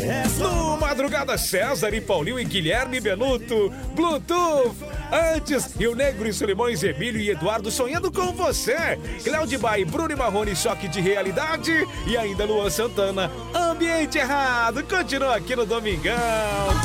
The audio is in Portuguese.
No Madrugada, César e Paulinho e Guilherme Benuto, Bluetooth. Antes, Rio Negro e Solimões, Emílio e Eduardo sonhando com você. Cláudio Bay, Bruno e Marrone, Choque de Realidade. E ainda Luan Santana, Ambiente Errado. Continua aqui no Domingão.